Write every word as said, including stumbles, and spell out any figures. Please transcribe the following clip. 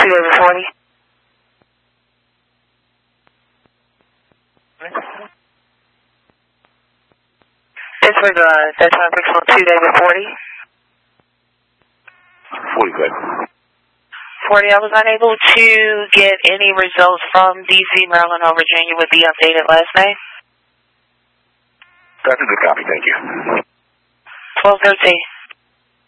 two over forty. Pittsburgh, uh, that's on Brixton two over forty. forty, good. forty, I was unable to get any results from D C, Maryland, or Virginia with the updated last night. That's a good copy, thank you. twelve thirteen.